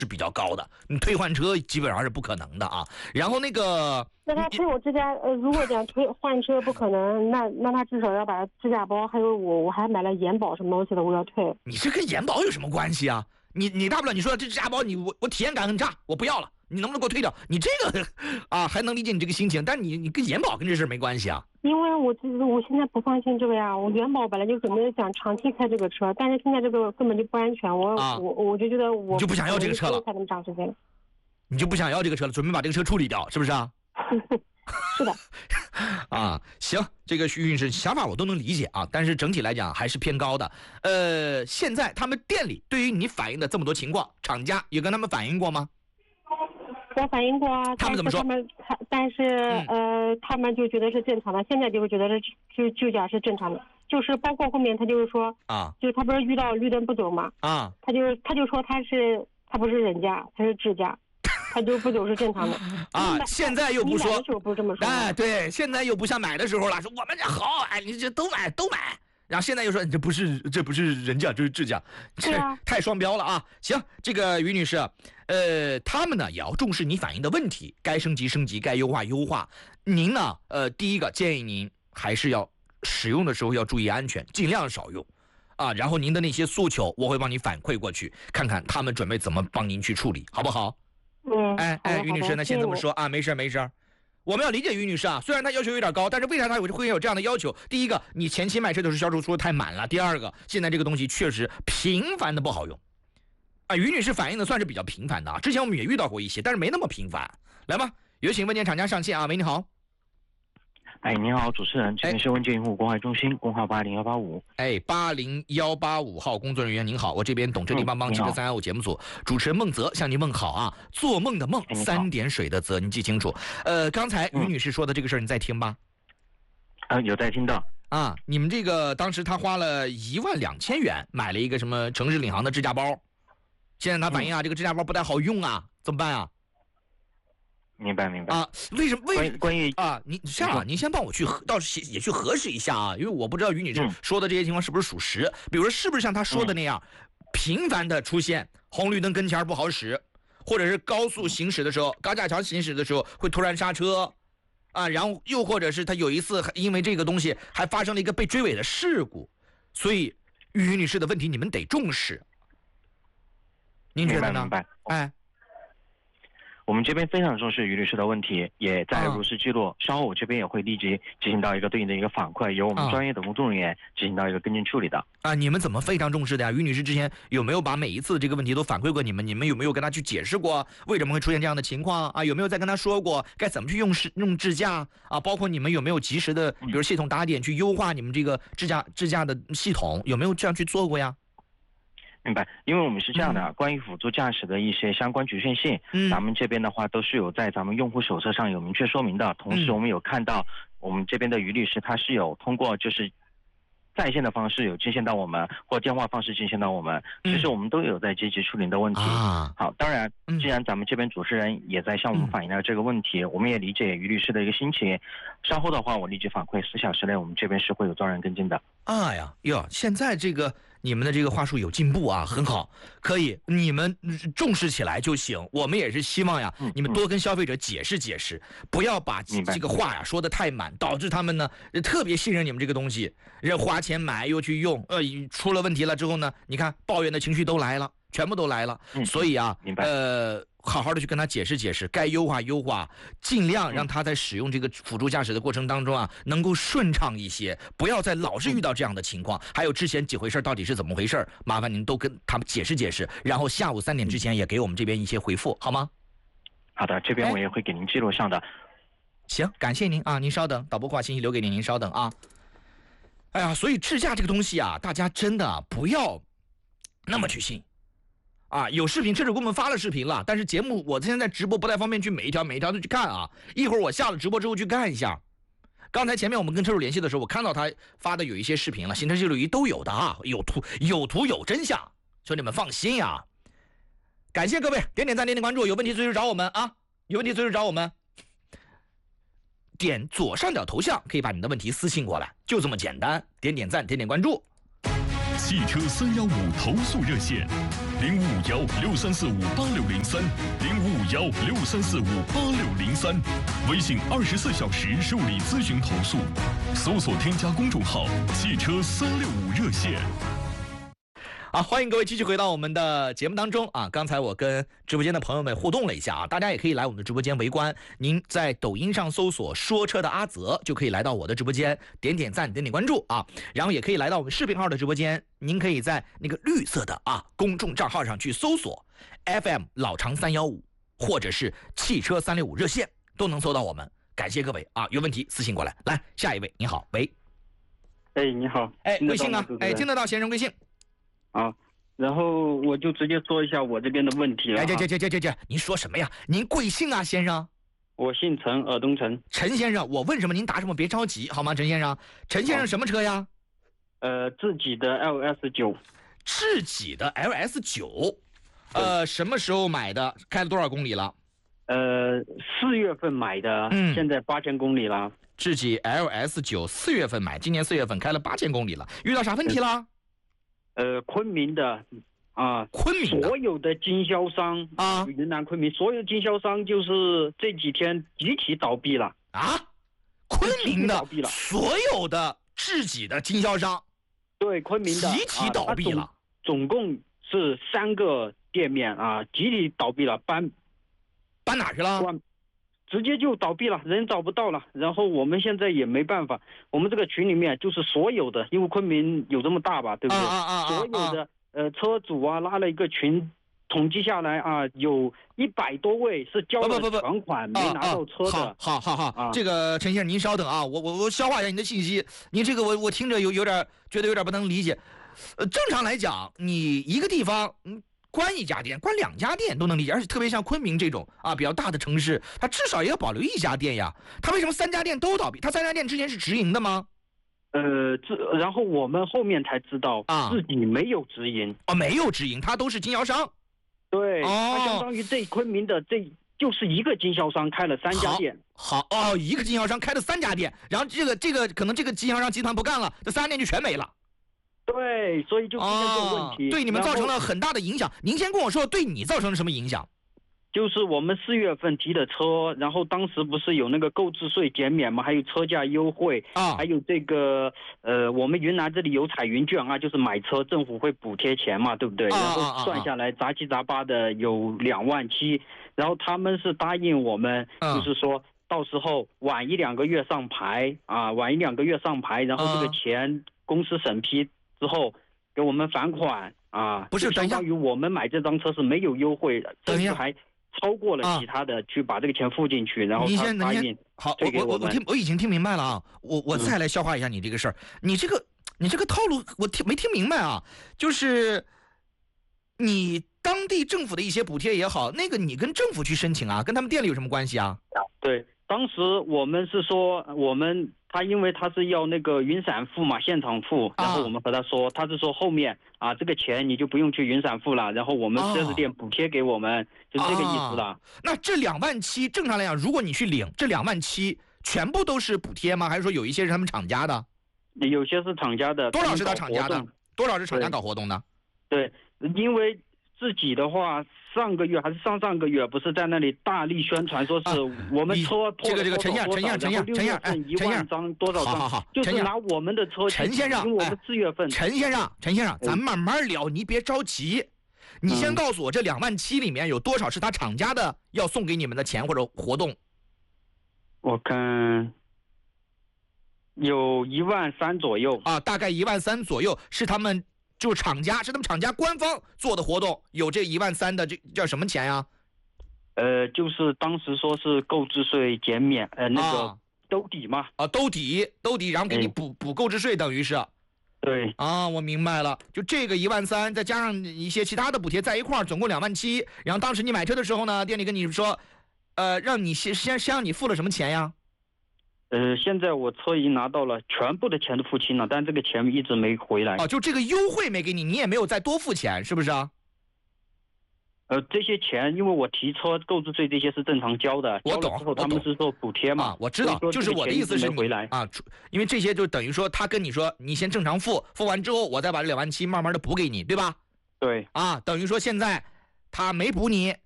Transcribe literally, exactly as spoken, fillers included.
是比较高的，你退换车基本上是不可能的啊。然后那个， 那他退我指甲，呃，如果讲退换车不可能，那那他至少要把指甲包，还有我我还买了延保什么东西的，我要退。 你这跟延保有什么关系啊？你你大不了你说这指甲包你我我体验感很差，我不要了，你能不能给我退掉？你这个啊还能理解你这个心情，但你你跟延保跟这事没关系啊。 因为我自己我现在不放心这个呀，我元宝本来就准备想长期开这个车，但是现在这个根本就不安全，我、啊、我我就觉得我就不想要这个车了， 开这么长时间， 你就不想要这个车了，准备把这个车处理掉，是不是啊？ 是的。 啊，行，这个徐女士想法我都能理解啊，但是整体来讲还是偏高的。呃，现在他们店里对于你反映的这么多情况，厂家有跟他们反映过吗？ 我反映过啊， 他们怎么说？ 他们但是、 嗯、 呃，他们就觉得是正常的，现在就是觉得是就就讲是正常的，就是包括后面他就是说啊， 就是他不是遇到绿灯不走嘛啊， 他就他就说他是他不是人家，他是智驾，他就不走是正常的啊。现在又不说， 你买的时候不是这么说， 哎，对，现在又不像买的时候了，说我们这好，哎，你这都买都买。然后现在又说这不是这不是人家，这是智驾，这太双标了啊！行，这个于女士，呃，他们呢也要重视你反映的问题，该升级升级，该优化优化。您呢，呃，第一个建议您还是要使用的时候要注意安全，尽量少用，啊，然后您的那些诉求我会帮你反馈过去，看看他们准备怎么帮您去处理，好不好？ 嗯， 哎哎，于女士，那先这么说啊，没事没事。我们要理解于女士啊，虽然她要求有点高，但是为啥她会有这样的要求？第一个，你前期卖车的时候销售说的太满了；第二个，现在这个东西确实频繁的不好用，啊，于女士反映的算是比较频繁的啊。之前我们也遇到过一些，但是没那么频繁。来吧，有请问件厂家上线啊，喂，你好。 哎，您好，主持人，这边是问件用户关怀中心，工号八零幺八五。 哎，八零幺八五号工作人员您好，我这边懂车力帮帮汽车三幺五节目组主持人孟泽向您问好啊，做梦的梦，三点水的泽，您记清楚。呃，刚才于女士说的这个事儿，你在听吧？ 啊、呃，有在听到。 啊，你们这个当时他花了一万两千元买了一个什么城市领航的支架包，现在他反映啊，嗯、这个支架包不太好用啊，怎么办啊？ 明白明白啊，为什么？为什么关于啊，你这样啊，您先帮我去到时也去核实一下啊，因为我不知道于女士说的这些情况是不是属实。嗯、比如说，是不是像她说的那样，嗯、频繁的出现红绿灯跟前不好使，或者是高速行驶的时候，高架桥行驶的时候会突然刹车，啊，然后又或者是她有一次因为这个东西还发生了一个被追尾的事故，所以于女士的问题你们得重视。您觉得呢？ 明白。 哎。 我们这边非常重视于律师的问题，也在如实记录。啊、稍后我这边也会立即进行到一个对应的一个反馈，由我们专业的工作人员进行到一个跟进处理的。 啊，你们怎么非常重视的呀？于女士之前有没有把每一次这个问题都反馈过你们？你们有没有跟她去解释过为什么会出现这样的情况啊？有没有再跟她说过该怎么去用用支架啊？包括你们有没有及时的，比如系统打点去优化你们这个支架支架的系统？有没有这样去做过呀？ 明白，因为我们是这样的，嗯、关于辅助驾驶的一些相关局限性，嗯、咱们这边的话都是有在咱们用户手册上有明确说明的。同时，我们有看到我们这边的于律师他是有通过就是在线的方式有进线到我们，或电话方式进线到我们，其实我们都有在积极处理的问题。 啊、 好，当然，既然咱们这边主持人也在向我们反映了这个问题，嗯、我们也理解于律师的一个心情。稍后的话，我立即反馈，四小时内我们这边是会有专人跟进的。 啊呀哟，现在这个你们的这个话术有进步啊，很好，可以，你们重视起来就行。我们也是希望呀， 嗯、 你们多跟消费者解释解释，嗯、不要把这个话呀说得太满，导致他们呢特别信任你们这个东西，人花钱买又去用，呃，出了问题了之后呢，你看抱怨的情绪都来了，全部都来了。 嗯、 所以啊， 明白呃。好好的去跟他解释解释，该优化优化，尽量让他在使用这个辅助驾驶的过程当中啊，能够顺畅一些，不要再老是遇到这样的情况。还有之前几回事到底是怎么回事，麻烦您都跟他们解释解释，然后下午三点之前也给我们这边一些回复，好吗？ 好的，这边我也会给您记录上的。 行，感谢您啊，您稍等，导播把信息留给您，您稍等啊。哎呀，所以智驾这个东西啊，大家真的不要那么去信。啊，有视频，车主给我们发了视频了，但是节目我现在直播不太方便去每一条每一条都去看啊。一会儿我下了直播之后去看一下。刚才前面我们跟车主联系的时候，我看到他发的有一些视频了，行车记录仪都有的啊，有图有图有真相，兄弟们放心呀、啊。感谢各位点点赞点点关注，有问题随时找我们啊，有问题随时找我们。点左上角头像可以把你的问题私信过来，就这么简单，点点赞点点关注。 汽车三一五投诉热线零五五幺六三四五八六零三零五五幺六三四五八六零三，微信二十四小时受理咨询投诉，搜索添加公众号“汽车三六五热线”。 好，欢迎各位继续回到我们的节目当中啊！刚才我跟直播间的朋友们互动了一下啊，大家也可以来我们的直播间围观。您在抖音上搜索“说车的阿泽”，就可以来到我的直播间，点点赞，点点关注啊。然后也可以来到我们视频号的直播间，您可以在那个绿色的啊公众账号上去搜索 F M 老长三幺五，或者是汽车三六五热线，都能搜到我们。感谢各位啊，有问题私信过来。来，下一位，你好，喂， 哎，你好， 哎，贵姓啊？哎，听得到，先生贵姓？ 啊，然后我就直接说一下我这边的问题了。 哎，这这这这这这，您说什么呀？您贵姓啊，先生？ 我姓陈，尔东陈。 陈先生，我问什么您答什么，别着急好吗？陈先生，陈先生什么车呀？ 呃，自己的 L S 九。 自己的 L S 九，呃，什么时候买的？开了多少公里了？ 呃，四月份买的，嗯，现在八千公里了。 自己 L S 九四月份买，今年四月份开了八千公里了，遇到啥问题了？ 呃，昆明的啊， 昆明的所有的经销商啊，云南昆明所有经销商就是这几天集体倒闭了啊！昆明的所有的自己的经销商， 对，昆明的集体倒闭了， 啊、总, 总共是三个店面啊，集体倒闭了，搬搬哪去了？ 直接就倒闭了，人找不到了。然后我们现在也没办法，我们这个群里面就是所有的，因为昆明有这么大吧，对不对？ 啊啊啊、 所有的呃车主啊，拉了一个群，统计下来啊，有一百多位是交了全款没拿到车的。 啊、好好好好、啊，这个陈先生您稍等啊，我我我消化一下您的信息。您这个我我听着有有点觉得有点不能理解。呃，正常来讲，你一个地方嗯。关一家店，关两家店都能理解，而且特别像昆明这种啊比较大的城市，它至少也要保留一家店呀。它为什么三家店都倒闭？它三家店之前是直营的吗？ 呃，这然后我们后面才知道啊，自己没有直营哦，没有直营，它都是经销商。 对， 哦， 它相当于这昆明的这就是一个经销商开了三家店。 好, 好哦，一个经销商开了三家店，然后这个这个可能这个经销商集团不干了，这三家店就全没了。 对，所以就出现这个问题、 哦，对你们造成了很大的影响。您先跟我说，对你造成了什么影响？ 就是我们四月份提的车，然后当时不是有那个购置税减免吗？还有车价优惠啊，还有这个呃，我们云南这里有彩云券啊，就是买车政府会补贴钱嘛，对不对？ 啊、 然后算下来杂七杂八的有两万七，然后他们是答应我们，啊、就是说到时候晚一两个月上牌啊，晚一两个月上牌，然后这个钱公司审批之后给我们返款啊， 不是相当于我们买这张车是没有优惠的，甚至还超过了其他的、啊、去把这个钱付进去，然后他答应好，我我我我听我已经听明白了啊，我我再来消化一下你这个事儿、嗯，你这个你这个套路我听没听明白啊？就是你当地政府的一些补贴也好，那个你跟政府去申请啊，跟他们店里有什么关系啊？ 对，当时我们是说我们。他因为他是要那个云闪付嘛，现场付，然后我们和他说，啊、他是说后面啊这个钱你就不用去云闪付了，然后我们四 S 店补贴给我们，啊、就是这个意思了、啊。 那这两万七正常来讲，如果你去领这两万七，全部都是补贴吗？还是说有一些是他们厂家的？ 有些是厂家的。 多少是他厂家的？多少是厂家搞活动的？ 对，对因为自己的话。上个月还是上上个月，不是在那里大力宣传，说是我们车这个这个陈先生，陈先生，陈先生，陈先生， 一万张多少张？ 好好好， 就是拿我们的车。 陈先生， 因为我们四月份。 陈先生，陈先生，咱慢慢聊，你别着急。你先告诉我，这两万七里面有多少是他厂家的要送给你们的钱或者活动？ 我看有一万三左右啊，大概一万三左右是他们。就是厂家是他们厂家官方做的活动，有这一万三的这叫什么钱呀？ 呃，就是当时说是购置税减免，呃，那个兜底嘛。 啊，兜底，兜底，然后给你补、嗯、补购置税，等于是。 对。 啊，我明白了，就这个一万三，再加上一些其他的补贴在一块儿，总共两万七。然后当时你买车的时候呢，店里跟你说，呃，让你先先先让你付了什么钱呀？ 呃，现在我车已经拿到了，全部的钱都付清了，但这个钱一直没回来。 哦，就这个优惠没给你，你也没有再多付钱，是不是啊？ 呃，这些钱，因为我提车、购置税这些是正常交的， 我懂。 之后他们是说补贴嘛、 啊，我知道，就是我的意思是回来啊，因为这些就等于说他跟你说，你先正常付，付完之后我再把这两万七慢慢的补给你，对吧？ 对啊，等于说现在他没补你，